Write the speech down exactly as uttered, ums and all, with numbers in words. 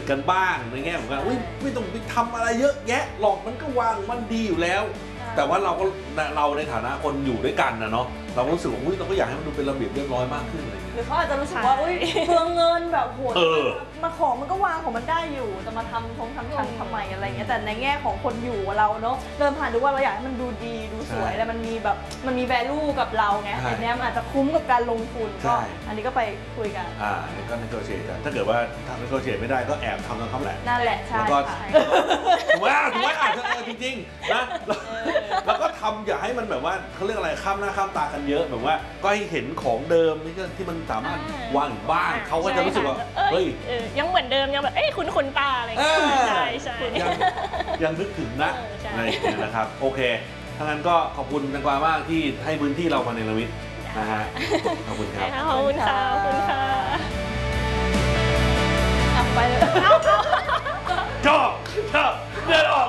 กันบ้างในแง่ของการไม่ต้องไปทำอะไรเยอะแยะหรอกมันก็วางมันดีอยู่แล้วแต่ว่าเราก็เราในฐานะคนอยู่ด้วยกันนะเนาะเราก็รู้สึกว่าเราก็อยากให้มันดูเป็นระเบียบเรียบร้อยมากขึ้นอะไรเงี้ยหรือเขาอาจจะรู้สึกว่าอุ้ยเปลืองเงินแบบโหดมาของมันก็วางของมันได้อยู่แต่มาทำทงทำชั้นทำไมอะไรเงี้ยแต่ในแง่ของคนอยู่เราเนาะเดินผ่านดูว่าเราอยากให้มันดูดีดูสวยแล้วมันมีแบบมันมี value กับเราไงอันนี้มันอาจจะคุ้มกับการลงทุนก็อันนี้ก็ไปคุยกันอ่าก็นักโกเชตกันถ้าเกิดว่าทำนักโกเชตไม่ได้ก็แอบทำกันเขาแหละนั่นแหละใช่แล้วก็ถูกไหมถูกไหมอ่ะจริงๆนะแล้วก็ทำอย่าให้มันแบบว่าเขาเรียกอะไรข้ามหน้าข้ามตากันเยอะแบบว่าก็ให้เห็นของเดิมนี่ก็ที่มันสามารถวางอยู่บ้านเขาก็จะรู้สึกว่าเฮ้ยยังเหมือนเดิมยังแบบเอ้ยคุ้นคุ้นตาอะไรอย่างเงี้ยใช่ใช่ยังนึกถึงนะอะไรอย่างเงี้ยนะครับโอเคถ้างั้นก็ขอบคุณแตงกวามากที่ให้พื้นที่เรามาในละมิตนะฮะขอบคุณครับขอบคุณค่ะขอบคุณค่ะไปเลยชอบชอบเดินออก